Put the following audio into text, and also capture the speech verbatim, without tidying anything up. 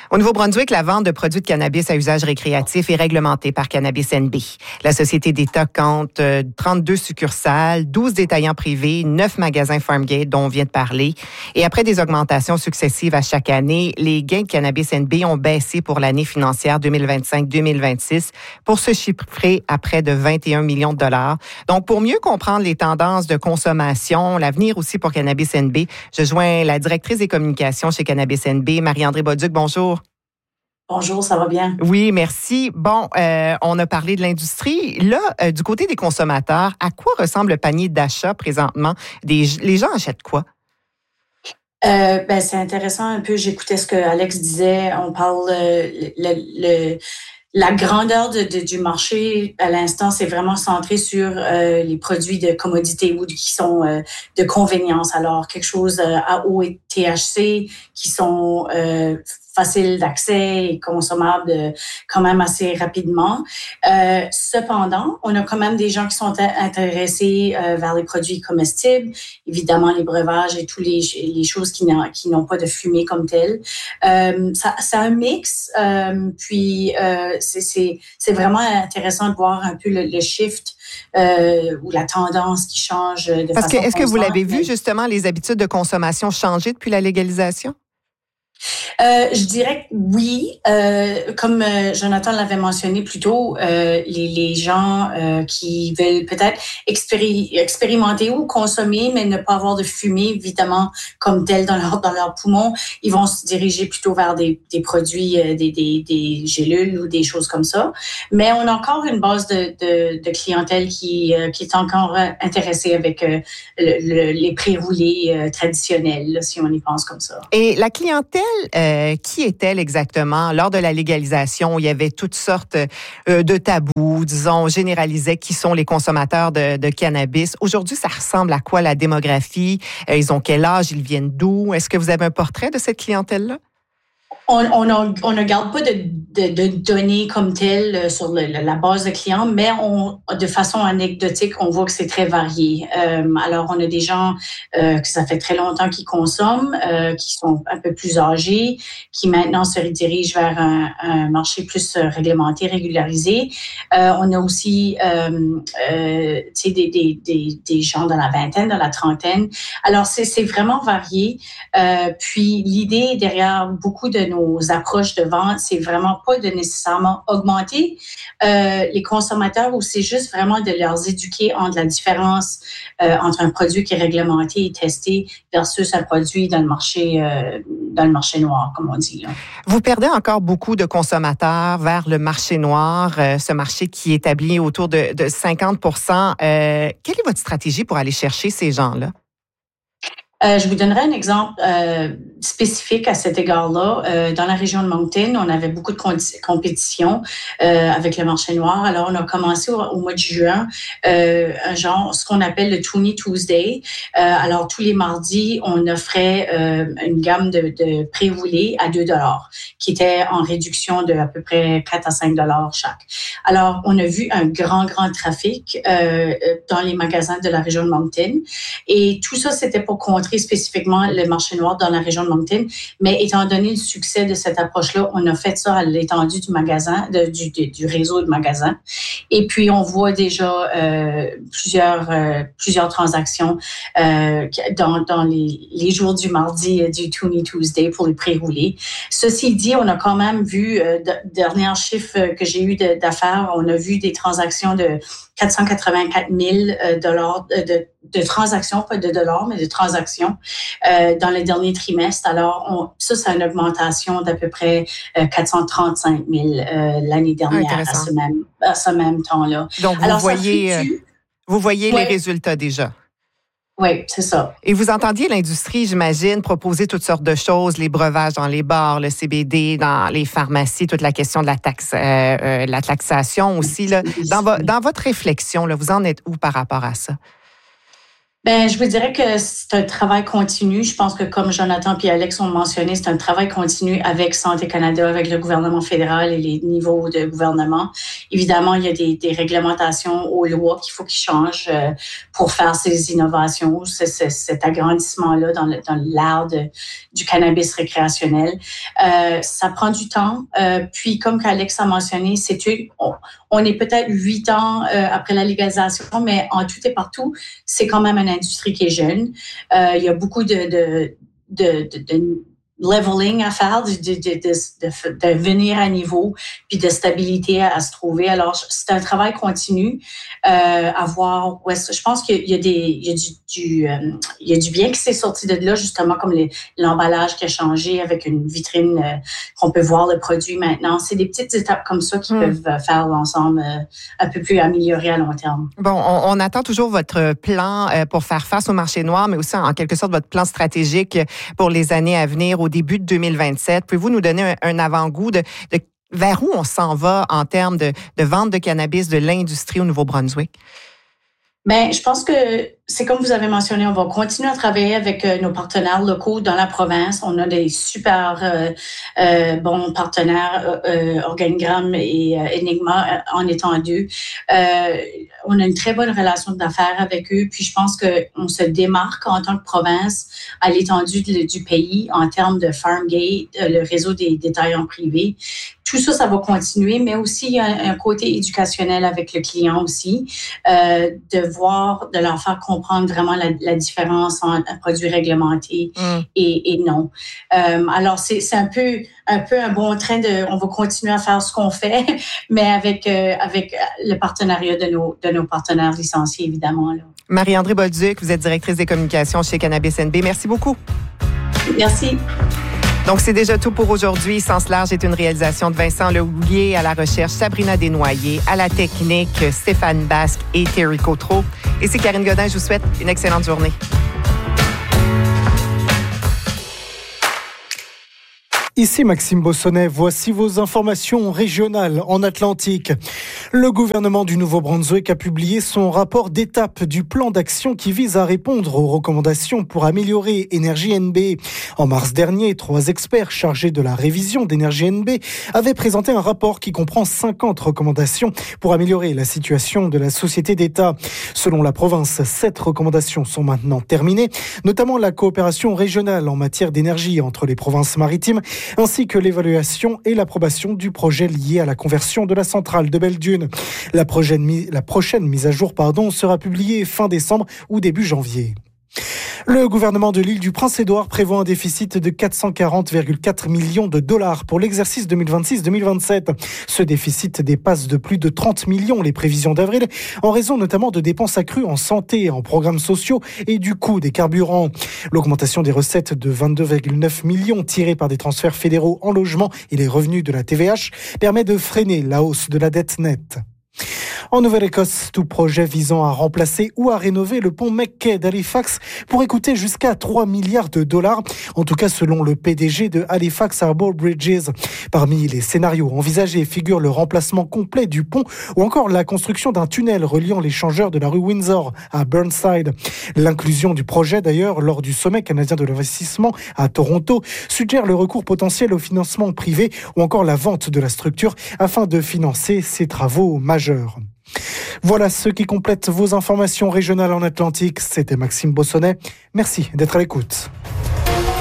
Au Nouveau-Brunswick, la vente de produits de cannabis à usage récréatif est réglementée par Cannabis N B. La société d'État compte trente-deux succursales, douze détaillants privés, neuf magasins Farmgate dont on vient de parler. Et après des augmentations successives à chaque année, les gains de Cannabis N B ont baissé pour l'année financière deux mille vingt-cinq deux mille vingt-six pour se chiffrer à près de vingt et un millions de dollars. Donc, pour mieux comprendre les tendances de consommation, l'avenir aussi pour Cannabis N B, je joins la directrice des communications chez Cannabis N B, Marie-André Bolduc. Bonjour. Bonjour, ça va bien? Oui, merci. Bon, euh, on a parlé de l'industrie. Là, euh, du côté des consommateurs, à quoi ressemble le panier d'achat présentement? Des, les gens achètent quoi? Euh, ben, c'est intéressant un peu. J'écoutais ce que Alex disait. On parle euh, le, le, la grandeur de, de, du marché à l'instant, c'est vraiment centré sur euh, les produits de commodité ou qui sont euh, de convenience. Alors, quelque chose euh, à haut T H C qui sont euh, faciles d'accès et consommables euh, quand même assez rapidement. Euh, cependant, on a quand même des gens qui sont intéressés euh, vers les produits comestibles, évidemment les breuvages et toutes les, les choses qui n'ont, qui n'ont pas de fumée comme telle. Euh, ça, c'est un mix, euh, puis euh, c'est, c'est, c'est vraiment intéressant de voir un peu le, le shift euh, ou la tendance qui change de Parce façon que, est-ce que vous constante. l'avez vu justement, les habitudes de consommation changer depuis la légalisation? Euh, je dirais que oui. Euh, comme euh, Jonathan l'avait mentionné plus tôt, euh, les, les gens euh, qui veulent peut-être expéri- expérimenter ou consommer, mais ne pas avoir de fumée, évidemment, comme tel dans leur, dans leurs poumons, ils vont se diriger plutôt vers des, des produits, euh, des, des, des gélules ou des choses comme ça. Mais on a encore une base de, de, de clientèle qui, euh, qui est encore intéressée avec euh, le, le, les pré-roulés euh, traditionnels, là, si on y pense comme ça. Et la clientèle, euh, qui est-elle exactement? Lors de la légalisation, il y avait toutes sortes euh, de tabous, disons, on généralisait qui sont les consommateurs de, de cannabis. Aujourd'hui, ça ressemble à quoi la démographie? Euh, ils ont quel âge? Ils viennent d'où? Est-ce que vous avez un portrait de cette clientèle-là? On, on, a, on ne garde pas de, de, de données comme telles sur le, la base de clients, mais on, de façon anecdotique, on voit que c'est très varié. Euh, alors, on a des gens euh, que ça fait très longtemps qu'ils consomment, euh, qui sont un peu plus âgés, qui maintenant se redirigent vers un, un marché plus réglementé, régularisé. Euh, on a aussi euh, euh, des, des, des, des gens dans la vingtaine, dans la trentaine. Alors, c'est, c'est vraiment varié. Euh, puis, l'idée derrière beaucoup de nos nos approches de vente, c'est vraiment pas de nécessairement augmenter euh, les consommateurs ou c'est juste vraiment de leur éduquer entre la différence euh, entre un produit qui est réglementé et testé versus un produit dans le marché euh, dans le marché noir, comme on dit, là. Vous perdez encore beaucoup de consommateurs vers le marché noir, euh, ce marché qui est établi autour de, de cinquante pour cent. Euh, quelle est votre stratégie pour aller chercher ces gens-là? Euh, je vous donnerai un exemple euh, spécifique à cet égard-là. Euh, dans la région de Moncton, on avait beaucoup de compétition euh, avec le marché noir. Alors, on a commencé au, au mois de juin euh, un genre, ce qu'on appelle le Toonie Tuesday. Euh, alors, tous les mardis, on offrait euh, une gamme de, de pré-roulés à deux dollars, qui était en réduction de à peu près quatre à cinq dollars chaque. Alors, on a vu un grand, grand trafic euh, dans les magasins de la région de Moncton. Et tout ça, c'était pour contrer spécifiquement le marché noir dans la région de Moncton. Mais étant donné le succès de cette approche-là, on a fait ça à l'étendue du magasin, de, du, du, du réseau de magasins. Et puis, on voit déjà euh, plusieurs, euh, plusieurs transactions euh, dans, dans les, les jours du mardi euh, du Toonie Tuesday pour le pré-roulé. Ceci dit, on a quand même vu, euh, de, dernier chiffre que j'ai eu de, d'affaires, on a vu des transactions de quatre cent quatre-vingt-quatre mille dollars de, de transactions, pas de dollars, mais de transactions euh, dans le dernier trimestre. Alors, on, ça, c'est une augmentation d'à peu près euh, quatre cent trente-cinq mille euh, l'année dernière à ce même, à ce même temps-là. Donc, vous Alors, voyez, ça fluctue. Vous voyez ouais. les résultats déjà. Oui, c'est ça. Et vous entendiez l'industrie, j'imagine, proposer toutes sortes de choses, les breuvages dans les bars, le C B D dans les pharmacies, toute la question de la taxe, euh, euh, la taxation aussi. Là. Dans, vo- dans votre réflexion, là, vous en êtes où par rapport à ça? Ben, je vous dirais que c'est un travail continu. Je pense que comme Jonathan et Alex ont mentionné, c'est un travail continu avec Santé Canada, avec le gouvernement fédéral et les niveaux de gouvernement. Évidemment, il y a des, des réglementations aux lois qu'il faut qu'ils changent euh, pour faire ces innovations, ce, ce, cet agrandissement-là dans, le, dans l'art de, du cannabis récréationnel. Euh, ça prend du temps. Euh, puis, comme qu'Alex a mentionné, c'est on, on est peut-être huit ans euh, après la légalisation, mais en tout et partout, c'est quand même un industrie qui est jeune. Euh, il y a beaucoup de, de, de, de, de leveling à faire, de, de, de, de, de venir à niveau, puis de stabilité à, à se trouver. Alors, c'est un travail continu euh, à voir. Ouais, je pense qu'il y a, des, il y a, du, du, euh, il y a du bien qui s'est sorti de là, justement, comme les, l'emballage qui a changé avec une vitrine euh, qu'on peut voir le produit maintenant. C'est des petites étapes comme ça qui mmh. peuvent faire l'ensemble euh, un peu plus amélioré à long terme. Bon, on, on attend toujours votre plan euh, pour faire face au marché noir, mais aussi en quelque sorte votre plan stratégique pour les années à venir au début de deux mille vingt-sept. Pouvez-vous nous donner un, un avant-goût de, de vers où on s'en va en termes de, de vente de cannabis de l'industrie au Nouveau-Brunswick? Bien, je pense que c'est comme vous avez mentionné, on va continuer à travailler avec euh, nos partenaires locaux dans la province. On a des super euh, euh, bons partenaires, euh, Organigramme et euh, Enigma en étant deux. Euh, on a une très bonne relation d'affaires avec eux. Puis je pense qu'on se démarque en tant que province à l'étendue de, du pays en termes de Farmgate, le réseau des détaillants privés. Tout ça, ça va continuer, mais aussi il y a un, un côté éducationnel avec le client aussi, euh, de voir, de leur faire comprendre vraiment la, la différence entre un produit réglementé mm. et, et non. Euh, alors, c'est, c'est un peu, un peu un bon train de, on va continuer à faire ce qu'on fait, mais avec, euh, avec le partenariat de nos, de nos partenaires licenciés, évidemment. Là. Marie-André Bolduc, vous êtes directrice des communications chez Cannabis N B. Merci beaucoup. Merci. Donc, c'est déjà tout pour aujourd'hui. Sens large est une réalisation de Vincent Lehouillier, à la recherche Sabrina Desnoyers, à la technique Stéphane Basque et Thierry Cotreau. Et c'est Karine Godin, je vous souhaite une excellente journée. Ici Maxime Bossonnet, voici vos informations régionales en Atlantique. Le gouvernement du Nouveau-Brunswick a publié son rapport d'étape du plan d'action qui vise à répondre aux recommandations pour améliorer Énergie N B. En mars dernier, trois experts chargés de la révision d'Énergie N B avaient présenté un rapport qui comprend cinquante recommandations pour améliorer la situation de la société d'État. Selon la province, sept recommandations sont maintenant terminées, notamment la coopération régionale en matière d'énergie entre les provinces maritimes, ainsi que l'évaluation et l'approbation du projet lié à la conversion de la centrale de Belledune. La prochaine, la prochaine mise à jour pardon, sera publiée fin décembre ou début janvier. Le gouvernement de l'île du Prince-Édouard prévoit un déficit de quatre cent quarante virgule quatre millions de dollars pour l'exercice deux mille vingt-six deux mille vingt-sept. Ce déficit dépasse de plus de trente millions les prévisions d'avril, en raison notamment de dépenses accrues en santé, en programmes sociaux et du coût des carburants. L'augmentation des recettes de vingt-deux virgule neuf millions tirées par des transferts fédéraux en logement et les revenus de la T V H permet de freiner la hausse de la dette nette. En Nouvelle-Écosse, tout projet visant à remplacer ou à rénover le pont McKay d'Halifax pourrait coûter jusqu'à trois milliards de dollars, en tout cas selon le P D G de Halifax Harbour Bridges. Parmi les scénarios envisagés figurent le remplacement complet du pont ou encore la construction d'un tunnel reliant l'échangeur de la rue Windsor à Burnside. L'inclusion du projet d'ailleurs lors du sommet canadien de l'investissement à Toronto suggère le recours potentiel au financement privé ou encore la vente de la structure afin de financer ces travaux majeurs. Voilà ce qui complète vos informations régionales en Atlantique. C'était Maxime Bossonnet. Merci d'être à l'écoute.